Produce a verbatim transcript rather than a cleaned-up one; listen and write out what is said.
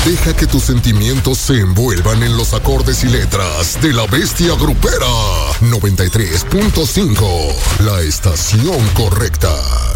Deja que tus sentimientos se envuelvan en los acordes y letras de La Bestia Grupera. noventa y tres punto cinco, la estación correcta.